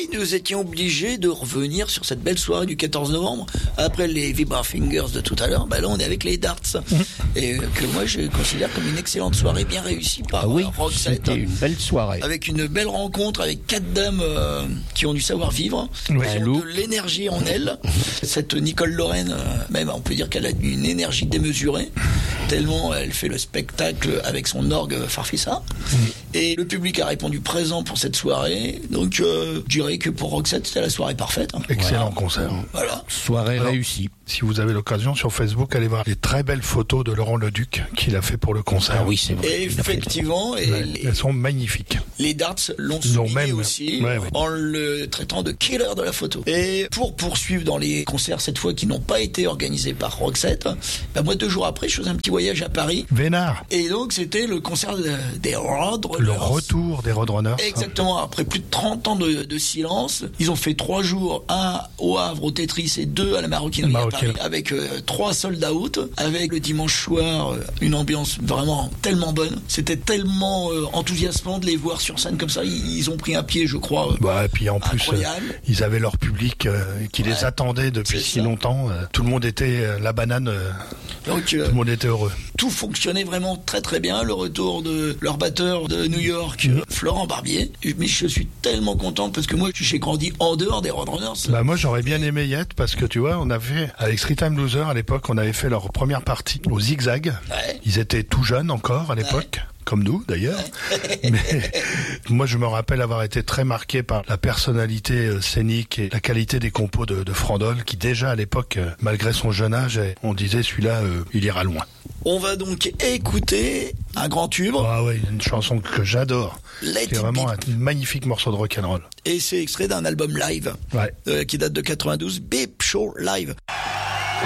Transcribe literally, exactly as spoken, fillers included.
Et nous étions obligés de revenir sur cette belle soirée du quatorze novembre. Après les Vibra Fingers de tout à l'heure, bah là on est avec les Darts. Mmh. Et que moi je considère comme une excellente soirée bien réussie par ah oui, Roxette. C'était une belle soirée. Avec une belle rencontre avec quatre dames euh, qui ont du savoir-vivre, ouais, qui ont de l'énergie en elles. Cette Nicole Lorraine, euh, même on peut dire qu'elle a une énergie démesurée, tellement elle fait le spectacle avec son orgue Farfissa. Mmh. Et le public a répondu présent pour cette soirée. Donc euh, je dirais que pour Roxette, c'était la soirée parfaite. Hein. Excellent voilà. concert. Voilà. Soirée Alors, réussie. Si vous avez l'occasion sur Facebook, allez voir les très belles photos de Laurent Leduc qu'il a fait pour le concert. Ah oui, c'est vrai. Et effectivement, et ouais, les, elles sont magnifiques. Les Darts l'ont souligné même aussi ouais, ouais. en le traitant de killer de la photo. Et pour poursuivre dans les concerts cette fois qui n'ont pas été organisés par Roxette, bah moi deux jours après, je faisais un petit voyage à Paris. Vénard. Et donc c'était le concert de, des Roadrunners. Le retour des Roadrunners. Exactement. Après plus de trente ans de, de silence, ils ont fait trois jours, un au Havre au Tetris et deux à la Maroquinerie à Paris, avec euh, trois sold out, avec le dimanche soir euh, une ambiance vraiment tellement bonne. C'était tellement euh, enthousiasmant de les voir sur scène comme ça. Ils, ils ont pris un pied, je crois. Euh, bah, et puis en plus, euh, ils avaient leur public euh, qui ouais, les attendait depuis si ça. longtemps. Euh, tout le monde était euh, la banane. Euh, Donc, euh, tout le monde était heureux. Tout fonctionnait vraiment très très bien. Le retour de leur batteur de New York, mmh. Florent Barbier. Mais je suis tellement content parce que moi, j'ai grandi en dehors des Roadrunners. Bah moi, j'aurais bien aimé y être parce que tu vois, on avait avec Street Time Loser à l'époque, on avait fait leur première partie au Zigzag. Ouais. Ils étaient tout jeunes encore à l'époque. Ouais. Comme nous d'ailleurs, mais moi je me rappelle avoir été très marqué par la personnalité scénique et la qualité des compos de, de Frandol, qui déjà à l'époque, malgré son jeune âge, on disait celui-là, euh, il ira loin. On va donc écouter un grand tube. Ah oui, une chanson que j'adore. C'est vraiment un magnifique morceau de rock'n'roll. Et c'est extrait d'un album live, ouais. euh, qui date de quatre-vingt-douze, Beep Show Live.